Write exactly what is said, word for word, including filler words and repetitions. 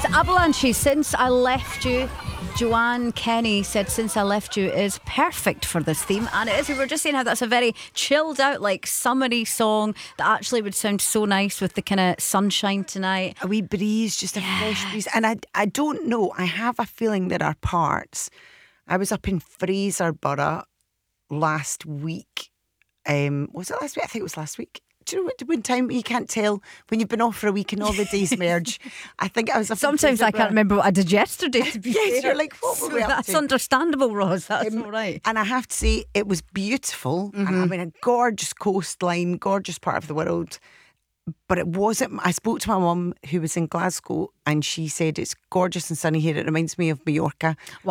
It's Avalanche, Since I Left You. Joanne Kenny said Since I Left You is perfect for this theme, and it is. We were just saying how that's a very chilled out, like summery song that actually would sound so nice with the kind of sunshine tonight. A wee breeze, just a Yeah. fresh breeze. And I, I don't know, I have a feeling there are parts. I was up in Fraserburgh last week. Um, was it last week? I think it was last week. Do you know what, when time you can't tell when you've been off for a week and all the days merge? I think I was up in Sometimes I can't Fraserburgh. remember what I did yesterday, to be Yes, fair. you're like, what were we up That's to? understandable, Roz. That's Um, all right. And I have to say, it was beautiful. And I mean, a gorgeous coastline, gorgeous part of the world. But it wasn't. I spoke to my mum who was in Glasgow, and she said it's gorgeous and sunny here. It reminds me of Mallorca.